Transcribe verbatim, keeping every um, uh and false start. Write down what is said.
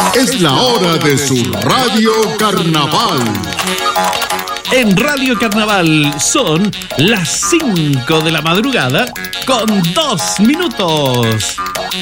Es la hora de su Radio Carnaval. En Radio Carnaval son las cinco de la madrugada con dos minutos.